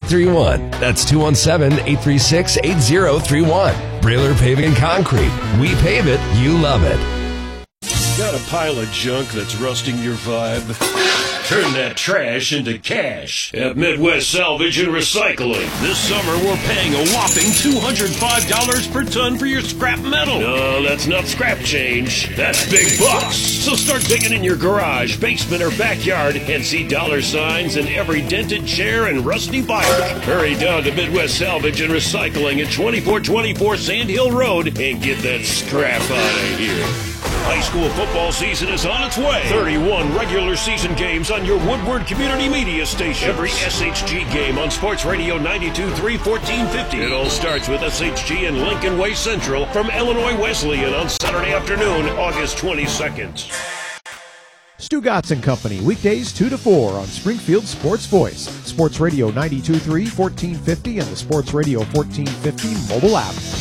8031. That's 217-836-8031. Brailer Paving and Concrete. We pave it, you love it. Got a pile of junk that's rusting your vibe? Turn that trash into cash at Midwest Salvage and Recycling. This summer, we're paying a whopping $205 per ton for your scrap metal. No, that's not scrap change. That's big bucks. So start digging in your garage, basement, or backyard and see dollar signs in every dented chair and rusty bike. Hurry down to Midwest Salvage and Recycling at 2424 Sand Hill Road and get that scrap out of here. High school football season is on its way. 31 regular season games on your Woodward Community Media station. Every SHG game on Sports Radio 92.3 1450. It all starts with SHG and Lincoln Way Central from Illinois Wesleyan on Saturday afternoon, August 22nd. Stu Gatz and Company, weekdays 2 to 4 on Springfield Sports Voice, Sports Radio 92.3 1450 and the Sports Radio 1450 mobile app.